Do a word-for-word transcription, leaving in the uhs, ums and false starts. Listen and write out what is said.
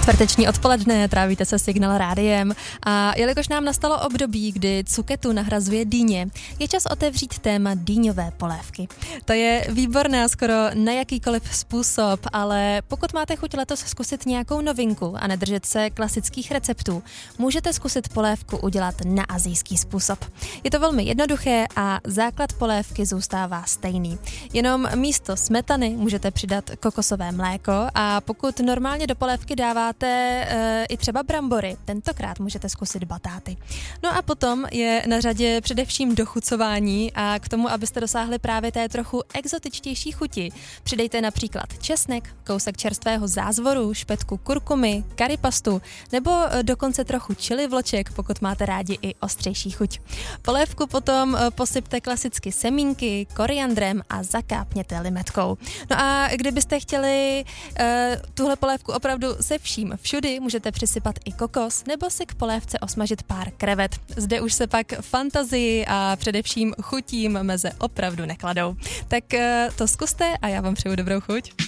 Čtvrteční odpoledne, trávíte se Signál rádiem a jelikož nám nastalo období, kdy cuketu nahrazuje dýně, je čas otevřít téma dýňové polévky. To je výborná skoro na jakýkoliv způsob, ale pokud máte chuť letos zkusit nějakou novinku a nedržet se klasických receptů, můžete zkusit polévku udělat na asijský způsob. Je to velmi jednoduché a základ polévky zůstává stejný. Jenom místo smetany můžete přidat kokosové mléko a pokud normálně do polévky dáváte e, i třeba brambory, tentokrát můžete zkusit batáty. No a potom je na řadě především dochucování a k tomu, abyste dosáhli právě té trochu exotičtější chuti, přidejte například česnek, kousek čerstvého zázvoru, špetku kurkumy, karipastu nebo dokonce trochu chili vloček, pokud máte rádi i ostřejší chuť. Polévku potom posypte klasicky semínky, koriandrem a zakápněte limetkou. No a kdybyste chtěli uh, tuhle polévku opravdu se vším všudy, můžete přisypat i kokos nebo si k polévce osmažit pár krevet. Zde už se pak fantazii a především chutím meze opravdu nekladou. Tak uh, to zkuste a já vám přeju dobrou chuť.